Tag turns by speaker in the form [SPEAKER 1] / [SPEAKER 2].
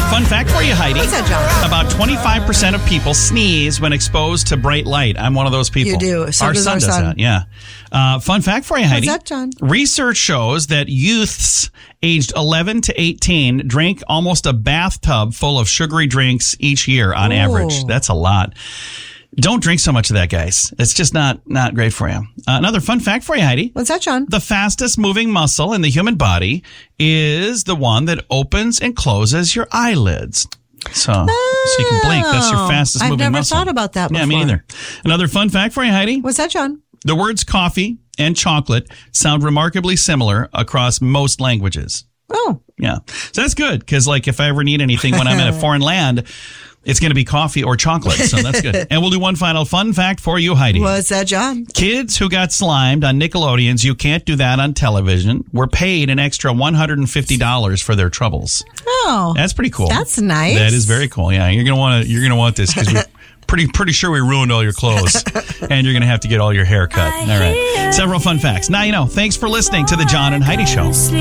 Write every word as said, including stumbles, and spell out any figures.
[SPEAKER 1] Fun fact for you, Heidi.
[SPEAKER 2] What's that, John?
[SPEAKER 1] About twenty-five percent of people sneeze when exposed to bright light. I'm one of those people.
[SPEAKER 2] You do. So
[SPEAKER 1] our
[SPEAKER 2] does
[SPEAKER 1] son
[SPEAKER 2] our
[SPEAKER 1] does
[SPEAKER 2] son.
[SPEAKER 1] that, yeah. Uh, fun fact for you, Heidi.
[SPEAKER 2] What's that, John?
[SPEAKER 1] Research shows that youths aged eleven to eighteen drink almost a bathtub full of sugary drinks each year on
[SPEAKER 2] Ooh.
[SPEAKER 1] average. That's a lot. Don't drink so much of that, guys. It's just not not great for you. Uh, another fun fact for you, Heidi.
[SPEAKER 2] What's that, John?
[SPEAKER 1] The fastest moving muscle in the human body is the one that opens and closes your eyelids. So, oh, so you can blink. That's your fastest
[SPEAKER 2] I've
[SPEAKER 1] moving muscle.
[SPEAKER 2] never thought about that before.
[SPEAKER 1] Yeah, me neither. Another fun fact for you, Heidi.
[SPEAKER 2] What's that, John?
[SPEAKER 1] The words coffee and chocolate sound remarkably similar across most languages.
[SPEAKER 2] Oh.
[SPEAKER 1] Yeah. So that's good because, like, if I ever need anything when I'm in a foreign land, it's going to be coffee or chocolate. So that's good. And we'll do one final fun fact for you, Heidi.
[SPEAKER 2] What's that, John?
[SPEAKER 1] Kids who got slimed on Nickelodeon's You Can't Do That on Television were paid an extra one hundred fifty dollars for their troubles.
[SPEAKER 2] Oh.
[SPEAKER 1] That's pretty cool.
[SPEAKER 2] That's nice.
[SPEAKER 1] That is very cool. Yeah. You're going to want to, you're going to want this because we're pretty, pretty sure we ruined all your clothes and you're going to have to get all your hair cut. All right. Several fun facts. Now, you know, thanks for listening to the John and Heidi Show.